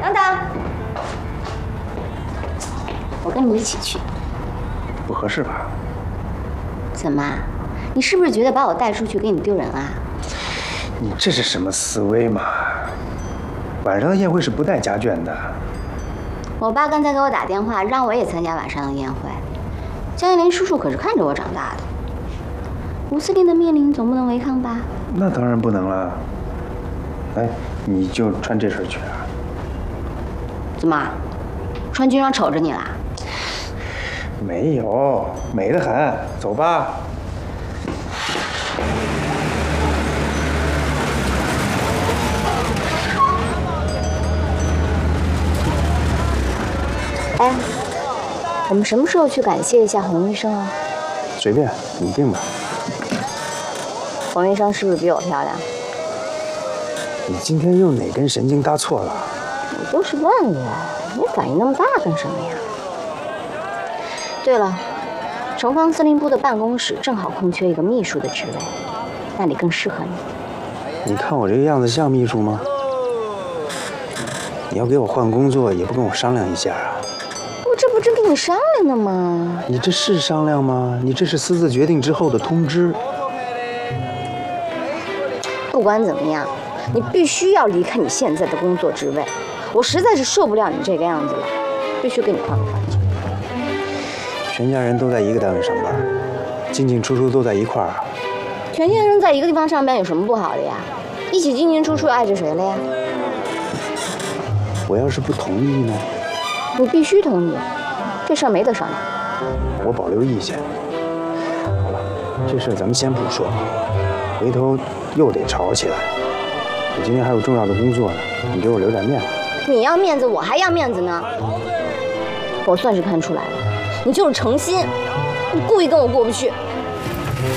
等等，我跟你一起去。 不合适吧？ 怎么？你是不是觉得把我带出去给你丢人啊？ 你这是什么思维嘛？晚上的宴会是不带家眷的。 我爸刚才给我打电话，让我也参加晚上的宴会。江一林叔叔可是看着我长大的，吴司令的命令总不能违抗吧？ 那当然不能了。哎，你就穿这身去啊？ 怎么，穿军装瞅着你啦？ 没有，美得很。走吧。 哎，我们什么时候去感谢一下洪医生啊？ 随便你定吧。 洪医生是不是比我漂亮？ 你今天又哪根神经搭错了？ 我就是问问，你反应那么大干什么呀？对了，城防司令部的办公室正好空缺一个秘书的职位，那里更适合你。 你看我这个样子像秘书吗？你要给我换工作，也不跟我商量一下啊？ 我这不正跟你商量呢吗？ 你这是商量吗？你这是私自决定之后的通知。 不管怎么样，你必须要离开你现在的工作职位。我实在是受不了你这个样子了，必须给你换个环境。 全家人都在一个单位上班，进进出出都在一块儿。 全家人在一个地方上班有什么不好的呀？一起进进出出碍着谁了呀？ 我要是不同意呢？ 你必须同意，这事儿没得商量。 我保留意见。好了，这事咱们先不说，回头又得吵起来。我今天还有重要的工作呢，你给我留点面子。 你要面子，我还要面子呢。我算是看出来了，你就是诚心，你故意跟我过不去。